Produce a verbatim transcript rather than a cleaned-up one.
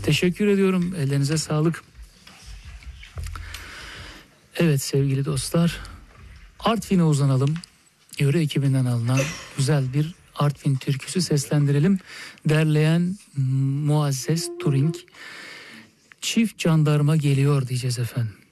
Teşekkür ediyorum. Ellerinize sağlık. Evet sevgili dostlar, Artvin'e uzanalım. Yöre ekibinden alınan güzel bir Artvin türküsü seslendirelim. Derleyen Muazzez Turing. Çift jandarma geliyor diyeceğiz efendim.